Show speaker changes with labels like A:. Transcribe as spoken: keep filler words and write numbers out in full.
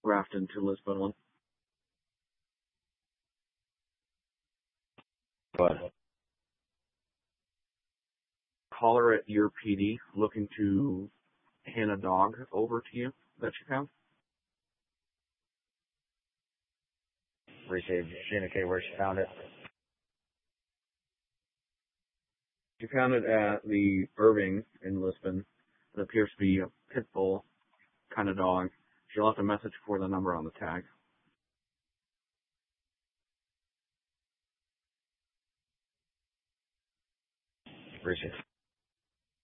A: Grafton to Lisbon one.
B: But
A: Caller at your P D looking to hand a dog over to you that you found.
B: received. She indicated where she found it.
A: She found it at the Irving in Lisbon. It appears to be a pit bull kind of dog. She left a message for the number on the tag.
B: Received.